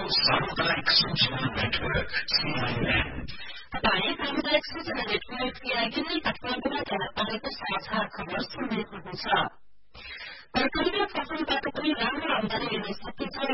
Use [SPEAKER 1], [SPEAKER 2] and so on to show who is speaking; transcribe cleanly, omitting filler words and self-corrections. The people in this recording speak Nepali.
[SPEAKER 1] सामुदायिक सूचना नेटवर्क CIN। तपाईँ सामुदायिक सूचना नेटवर्क CIN काठमाडौँबाट आएको समाचार खबर सुन्दै हुनुहुन्छ। तरकारी र फसलबाट पनि राम्रो आमदानी लिन सकिन्छ